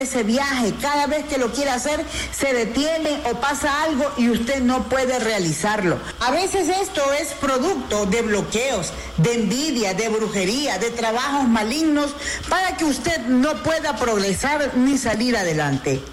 ese viaje, cada vez que lo quiere hacer se detiene o pasa algo y usted no puede realizarlo. A veces esto es producto de bloqueos, de envidia, de brujería, de trabajos malignos para que usted no pueda progresar ni salir adelante.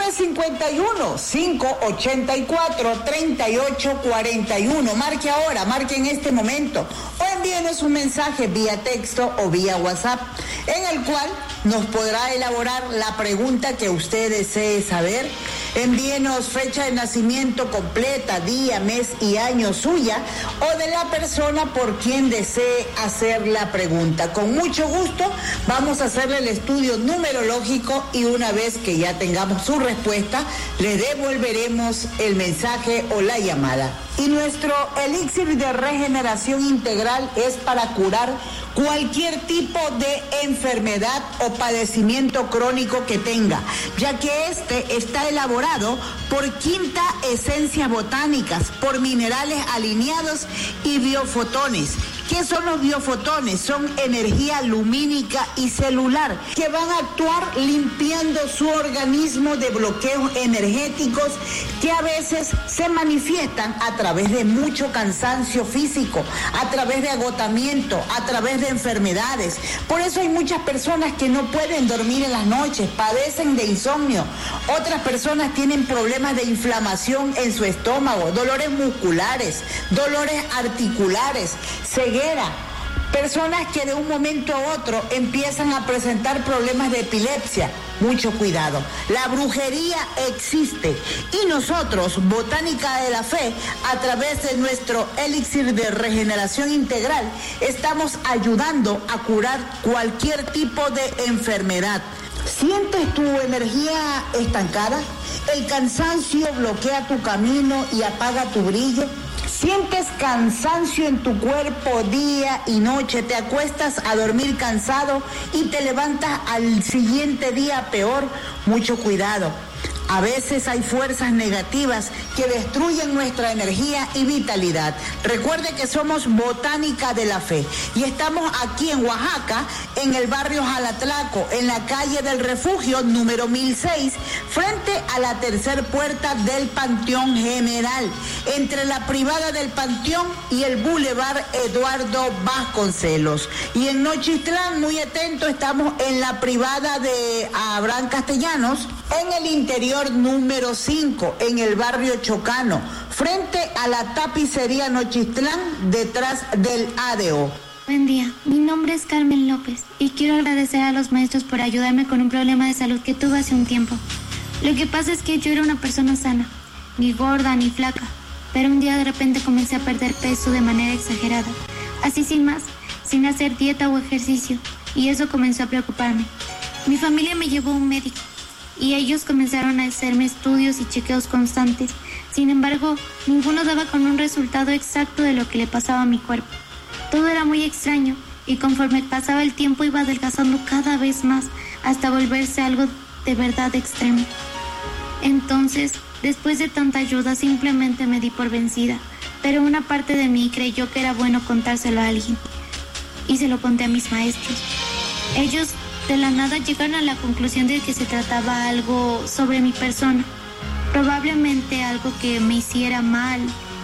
951-584-3841. Marque ahora, marque en este momento o envíenos un mensaje vía texto o vía WhatsApp en el cual nos podrá elaborar la pregunta que usted desee saber. Envíenos fecha de nacimiento completa, día, mes y año suya o de la persona por quien desee hacer la pregunta. Con mucho gusto vamos a hacerle el estudio numerológico y una vez que ya tengamos su respuesta, le devolveremos el mensaje o la llamada. Y nuestro elixir de regeneración integral es para curar cualquier tipo de enfermedad o padecimiento crónico que tenga, ya que este está elaborado por quinta esencias botánicas, por minerales alineados y biofotones. ¿Qué son los biofotones? Son energía lumínica y celular que van a actuar limpiando su organismo de bloqueos energéticos que a veces se manifiestan a través de mucho cansancio físico, a través de agotamiento, a través de enfermedades. Por eso hay muchas personas que no pueden dormir en las noches, padecen de insomnio. Otras personas tienen problemas de inflamación en su estómago, dolores musculares, dolores articulares, ceguera. Personas que de un momento a otro empiezan a presentar problemas de epilepsia. Mucho cuidado. La brujería existe y nosotros, Botánica de la Fe, a través de nuestro elixir de regeneración integral, estamos ayudando a curar cualquier tipo de enfermedad. ¿Sientes tu energía estancada? ¿El cansancio bloquea tu camino y apaga tu brillo? ¿Sientes cansancio en tu cuerpo día y noche? ¿Te acuestas a dormir cansado y te levantas al siguiente día peor? Mucho cuidado. A veces hay fuerzas negativas que destruyen nuestra energía y vitalidad. Recuerde que somos Botánica de la Fe y estamos aquí en Oaxaca, en el barrio Jalatlaco, en la calle del Refugio número 1006, frente a la tercer puerta del Panteón General, entre la privada del Panteón y el Boulevard Eduardo Vasconcelos. Y en Nochistlán, muy atento, estamos en la privada de Abraham Castellanos, en el interior número 5, en el barrio Chocano, frente a la tapicería Nochistlán, detrás del ADO. Buen día, mi nombre es Carmen López y quiero agradecer a los maestros por ayudarme con un problema de salud que tuve hace un tiempo. Lo que pasa es que yo era una persona sana, ni gorda ni flaca, pero un día de repente comencé a perder peso de manera exagerada, así sin más, sin hacer dieta o ejercicio, y eso comenzó a preocuparme. Mi familia me llevó a un médico y ellos comenzaron a hacerme estudios y chequeos constantes. Sin embargo, ninguno daba con un resultado exacto de lo que le pasaba a mi cuerpo. Todo era muy extraño y conforme pasaba el tiempo iba adelgazando cada vez más hasta volverse algo de verdad extremo. Entonces, después de tanta ayuda, simplemente me di por vencida, pero una parte de mí creyó que era bueno contárselo a alguien y se lo conté a mis maestros. Ellos de la nada llegaron a la conclusión de que se trataba algo sobre mi persona, probablemente algo que me hiciera mal,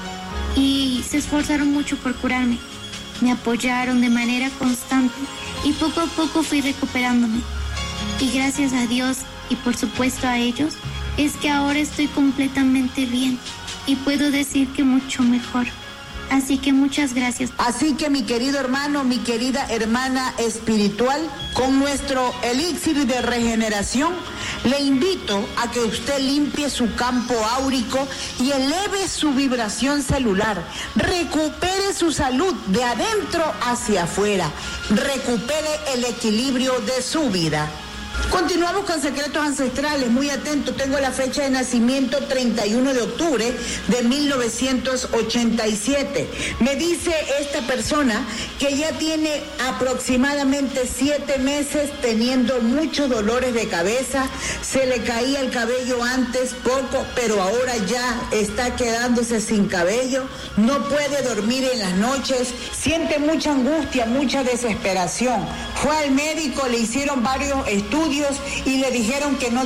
y se esforzaron mucho por curarme. Me apoyaron de manera constante y poco a poco fui recuperándome. Y gracias a Dios y por supuesto a ellos, es que ahora estoy completamente bien y puedo decir que mucho mejor. Así que muchas gracias. Así que mi querido hermano, mi querida hermana espiritual, con nuestro elixir de regeneración, le invito a que usted limpie su campo áurico y eleve su vibración celular. Recupere su salud de adentro hacia afuera. Recupere el equilibrio de su vida. Continuamos con secretos ancestrales, muy atento, tengo la fecha de nacimiento 31 de octubre de 1987. Me dice esta persona que ya tiene aproximadamente 7 meses teniendo muchos dolores de cabeza, se le caía el cabello antes poco, pero ahora ya está quedándose sin cabello, no puede dormir en las noches, siente mucha angustia, mucha desesperación. Fue al médico, le hicieron varios estudios y le dijeron que no